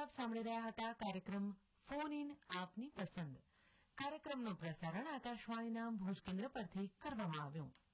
આપ સાંભળી રહ્યા હતા કાર્યક્રમ ફોન ઇન આપની પસંદ. કાર્યક્રમનું પ્રસારણ આકાશવાણીના ભુજ કેન્દ્ર પરથી કરવામાં આવ્યું.